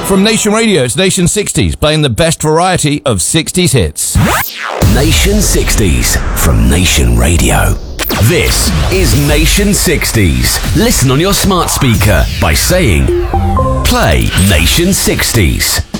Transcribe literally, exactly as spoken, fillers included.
From Nation Radio, it's Nation sixties, playing the best variety of sixties hits. Nation sixties from Nation Radio. This is Nation sixties. Listen on your smart speaker by saying, play Nation sixties.